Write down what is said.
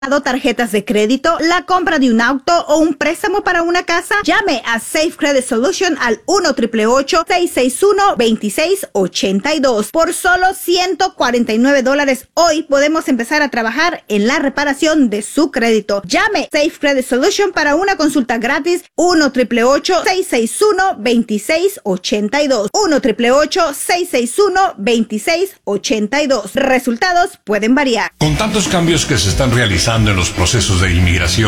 tarjetas de crédito, la compra de un auto o un préstamo para una casa? Llame a Safe Credit Solution al 1-888-661-2682. Por solo $149 hoy podemos empezar a trabajar en la reparación de su crédito. Llame Safe Credit Solution para una consulta gratis. 1-888-661-2682. 1-888-661-2682. Resultados pueden variar. Con tantos cambios que se están realizando en los procesos de inmigración